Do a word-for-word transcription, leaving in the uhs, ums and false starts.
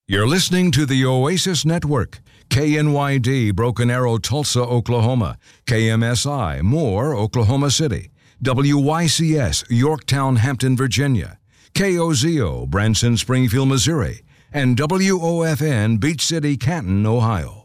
You're listening to the Oasis Network, K N Y D, Broken Arrow, Tulsa, Oklahoma, K M S I, Moore, Oklahoma City, W Y C S, Yorktown, Hampton, Virginia, K O Z O, Branson, Springfield, Missouri, and W O F N, Beach City, Canton, Ohio.